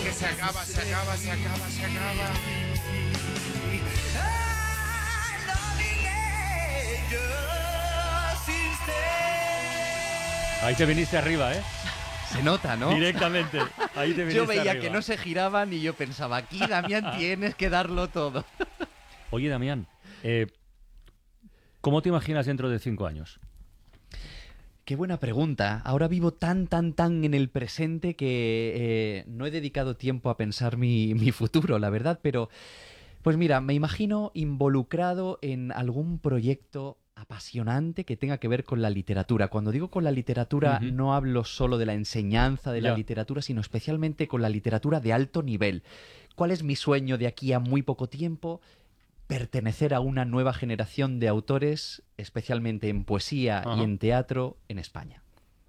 que se acaba, se acaba, se acaba, se acaba. Ahí te viniste arriba, ¿eh? Se nota, ¿no? Directamente. Ahí te viniste Yo veía arriba. que no se giraban y yo pensaba, aquí, Damián, tienes que darlo todo. Oye, Damián, ¿cómo te imaginas dentro de 5 años? Qué buena pregunta. Ahora vivo tan en el presente que no he dedicado tiempo a pensar mi futuro, la verdad, pero pues mira, me imagino involucrado en algún proyecto apasionante que tenga que ver con la literatura. Cuando digo con la literatura, Ujú. no hablo solo de la enseñanza de la Ya. literatura, sino especialmente con la literatura de alto nivel. ¿Cuál es mi sueño de aquí a muy poco tiempo? Pertenecer a una nueva generación de autores, especialmente en poesía y Ajá. en teatro en España.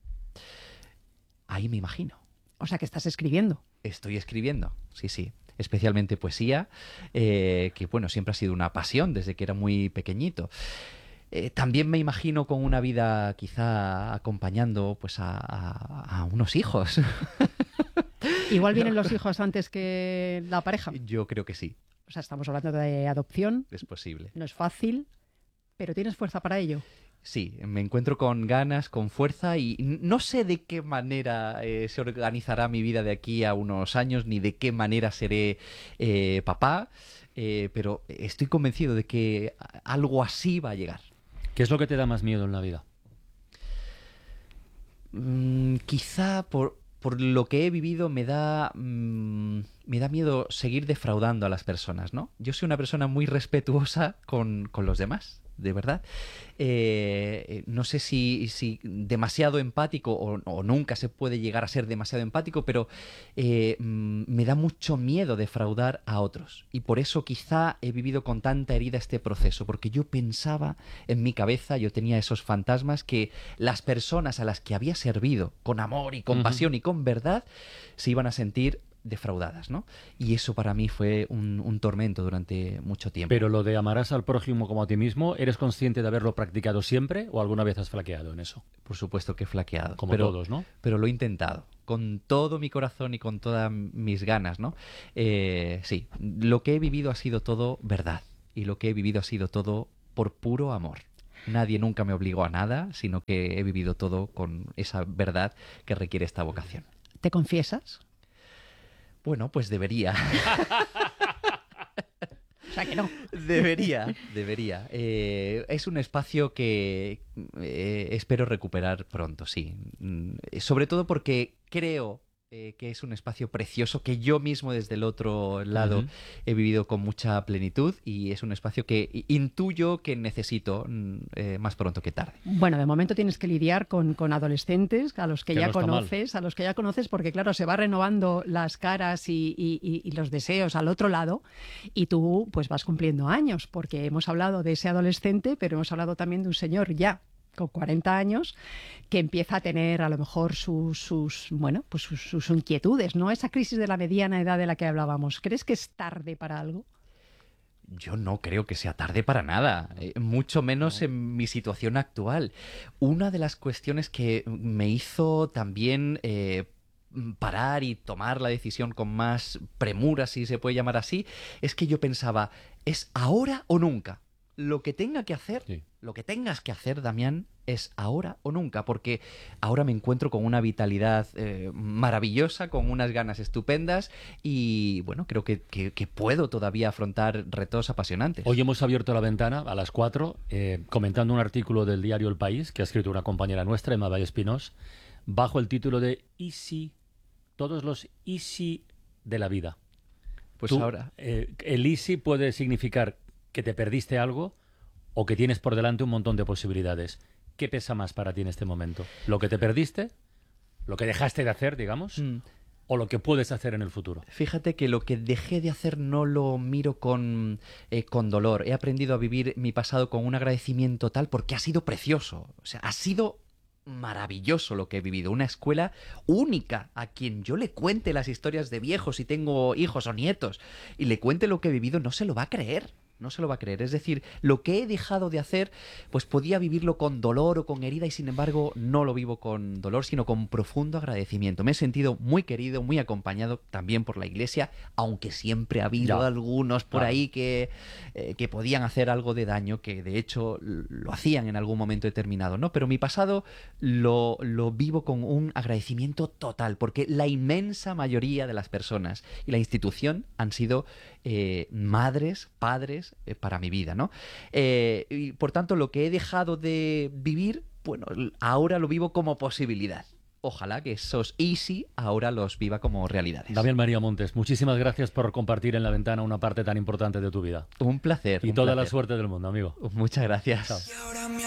Ahí me imagino. O sea que estás escribiendo. Estoy escribiendo, sí, especialmente poesía, que bueno, siempre ha sido una pasión desde que era muy pequeñito. También me imagino con una vida quizá acompañando pues a unos hijos. Igual vienen los hijos antes que la pareja. Yo creo que sí, O sea, estamos hablando de adopción. es posible. No es fácil, pero tienes fuerza para ello. Sí, me encuentro con ganas, con fuerza y no sé de qué manera se organizará mi vida de aquí a unos años, ni de qué manera seré papá, pero estoy convencido de que algo así va a llegar. ¿Qué es lo que te da más miedo en la vida? Quizá por lo que he vivido me da miedo seguir defraudando a las personas, ¿no? Yo soy una persona muy respetuosa con los demás, de verdad. No sé si demasiado empático o nunca se puede llegar a ser demasiado empático, pero me da mucho miedo defraudar a otros. Y por eso quizá he vivido con tanta herida este proceso, porque yo pensaba en mi cabeza, yo tenía esos fantasmas que las personas a las que había servido con amor y con Ujú. pasión y con verdad se iban a sentir defraudadas, ¿no? Y eso para mí fue un tormento durante mucho tiempo. Pero lo de amarás al prójimo como a ti mismo, ¿eres consciente de haberlo practicado siempre o alguna vez has flaqueado en eso? Por supuesto que he flaqueado. Como pero, todos, ¿no? Pero lo he intentado. Con todo mi corazón y con todas mis ganas, ¿no? Sí, lo que he vivido ha sido todo verdad. Y lo que he vivido ha sido todo por puro amor. Nadie nunca me obligó a nada, sino que he vivido todo con esa verdad que requiere esta vocación. ¿Te confiesas? Bueno, pues debería. O sea que no. Debería. Es un espacio que espero recuperar pronto, sí. Sobre todo porque creo que es un espacio precioso que yo mismo desde el otro lado Ujú. he vivido con mucha plenitud y es un espacio que intuyo que necesito más pronto que tarde. Bueno, de momento tienes que lidiar con adolescentes a los que Que ya no está mal. conoces, porque claro, se va renovando las caras y los deseos al otro lado y tú pues vas cumpliendo años, porque hemos hablado de ese adolescente, pero hemos hablado también de un señor ya con 40 años que empieza a tener a lo mejor sus inquietudes, ¿no? Esa crisis de la mediana edad de la que hablábamos. ¿Crees que es tarde para algo? Yo no creo que sea tarde para nada, mucho menos en mi situación actual. Una de las cuestiones que me hizo también parar y tomar la decisión con más premura, si se puede llamar así, es que yo pensaba, ¿es ahora o nunca? Lo que tenga que hacer, Sí. lo que tengas que hacer, Damián, es ahora o nunca, porque ahora me encuentro con una vitalidad maravillosa, con unas ganas estupendas y bueno, creo que puedo todavía afrontar retos apasionantes. Hoy hemos abierto la ventana a las 4 comentando un artículo del diario El País que ha escrito una compañera nuestra, Emma Valle Espinós, bajo el título de Easy, todos los easy de la vida. Pues Tú, ahora, el easy puede significar que te perdiste algo o que tienes por delante un montón de posibilidades. ¿Qué pesa más para ti en este momento? ¿Lo que te perdiste? ¿Lo que dejaste de hacer, digamos? ¿O lo que puedes hacer en el futuro? fíjate que lo que dejé de hacer no lo miro con dolor. He aprendido a vivir mi pasado con un agradecimiento tal porque ha sido precioso. O sea, ha sido maravilloso lo que he vivido. Una escuela única a quien yo le cuente las historias de viejos si tengo hijos o nietos y le cuente lo que he vivido, no se lo va a creer. no se lo va a creer. Es decir, lo que he dejado de hacer, pues podía vivirlo con dolor o con herida y sin embargo no lo vivo con dolor, sino con profundo agradecimiento. Me he sentido muy querido, muy acompañado también por la Iglesia, aunque siempre ha habido algunos por ahí que podían hacer algo de daño, que de hecho lo hacían en algún momento determinado, ¿no? Pero mi pasado lo vivo con un agradecimiento total, porque la inmensa mayoría de las personas y la institución han sido madres, padres para mi vida, ¿no? Y por tanto, lo que he dejado de vivir, bueno, ahora lo vivo como posibilidad. Ojalá que esos easy ahora los viva como realidades. Damián María Montes, muchísimas gracias por compartir en La Ventana una parte tan importante de tu vida. Un placer. Y un toda placer. la suerte del mundo, amigo. Muchas gracias. Chao.